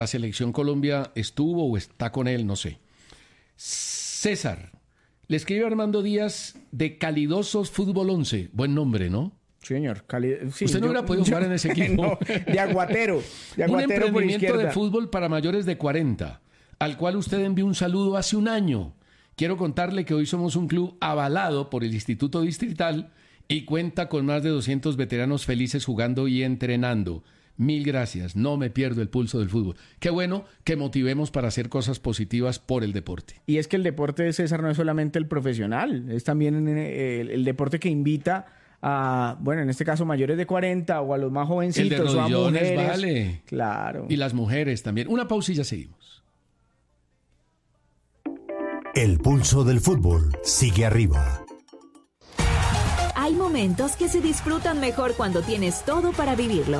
La selección Colombia estuvo o está con él, no sé. César, le escribe Armando Díaz de Calidosos Fútbol 11. Buen nombre, ¿no? Sí, señor. Sí, Usted no hubiera podido jugar en ese equipo. No, de Aguatero. De Un Aguatero por emprendimiento izquierda. de fútbol para mayores de 40, al cual usted envió un saludo hace un año. Quiero contarle que hoy somos un club avalado por el Instituto Distrital y cuenta con más de 200 veteranos felices jugando y entrenando. Mil gracias, no me pierdo el pulso del fútbol. Qué bueno que motivemos para hacer cosas positivas por el deporte. Y es que el deporte de César no es solamente el profesional, es también el deporte que invita a, bueno, en este caso mayores de 40 o a los más jovencitos. El de o a rodillones, mujeres. vale. Claro. Y las mujeres también. Una pausa y ya seguimos. El pulso del fútbol sigue arriba. Hay momentos que se disfrutan mejor cuando tienes todo para vivirlo.